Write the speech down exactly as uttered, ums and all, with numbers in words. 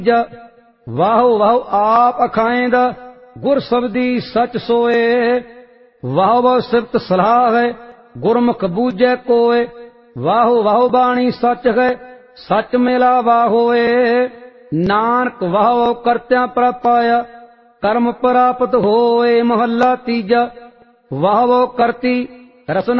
ਵਾਹੋ ਵਾਹੋ ਆਪ ਅਖਾਏਂਦ ਗੁਰ ਸਬਦੀ ਸਚ ਸੋਏ। ਵਾਹੋ ਵਾਹੋ ਸਿਫਤ ਸਲਾਹ ਹੈ ਗੁਰਮੁਖ ਬੂਝੈ ਕੋਏ। ਵਾਹੋ ਵਾਹੋ ਬਾਣੀ ਸੱਚ ਹੈ ਸੱਚ ਮਿਲਾਵਾ ਹੋਏ। ਨਾਨਕ ਵਾਹੋ ਕਰਤਿਆਂ ਪ੍ਰਭ ਪਾਇਆ ਕਰਮ ਪ੍ਰਾਪਤ ਹੋਏ। ਮਹੱਲਾ ਤੀਜਾ। ਵਾਹੋ ਕਰਤੀ ਰਸਨਾ